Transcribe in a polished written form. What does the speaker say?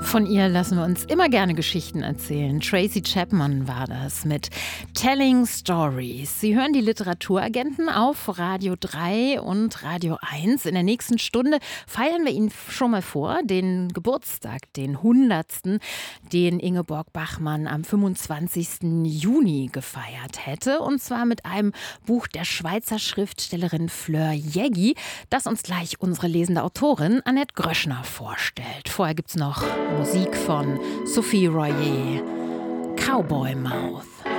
Von ihr lassen wir uns immer gerne Geschichten erzählen. Tracy Chapman war das mit Telling Stories. Sie hören die Literaturagenten auf Radio 3 und Radio 1. In der nächsten Stunde feiern wir Ihnen schon mal vor, den Geburtstag, den 100., den Ingeborg Bachmann am 25. Juni gefeiert hätte. Und zwar mit einem Buch der Schweizer Schriftstellerin Fleur Jeggi, das uns gleich unsere lesende Autorin Annette Gröschner vorstellt. Vorher gibt's noch Musik von Sophie Royer, Cowboy Mouth.